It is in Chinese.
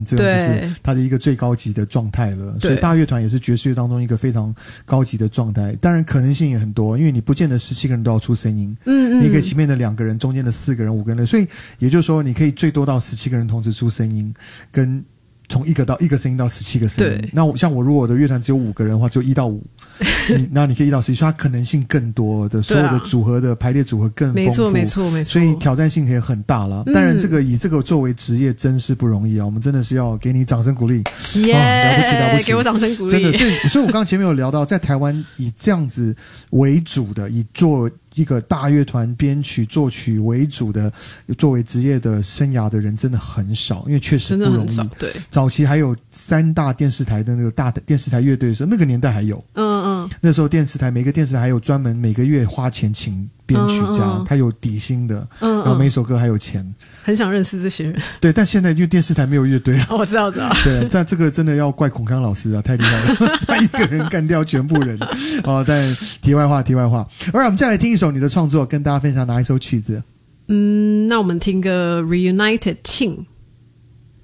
这种就是它的一个最高级的状态了。所以大乐团也是爵士乐当中一个非常高级的状态。当然可能性也很多，因为你不见得17个人都要出声音，你可以前面的2个人，中间的4个人、5个人，所以也就是说你可以最多到17个人同时出声音，跟从一个声音到17个声音。那像我如果我的乐团只有5个人的话，就1到5，那你可以1到17，所以它可能性更多的，所有的组合的排列组合更丰富， 没错， 所以挑战性也很大了。当然以这个作为职业真是不容易啊，我们真的是要给你掌声鼓励，了不起， 给我掌声鼓励， 真的。所以我刚刚前面有聊到，在台湾以这样子为主的，以做一个大乐团编曲作曲为主的，作为职业的生涯的人真的很少，因为确实不容易。 对， 早期还有3大电视台的那个大电视台乐队的时候，那个年代还有，那时候每个电视台还有专门每个月花钱请编曲家，他有底薪的，然后每首歌还有钱。 很想认识这些人。对， 但现在因为电视台没有乐队了。 我知道。 对，但这个真的要怪孔康老师啊，太厉害了，他一个人干掉全部人。但题外话。Alright， 我们再来听一首你的创作，跟大家分享哪一首曲子？ 那我们听个 Reunited 庆。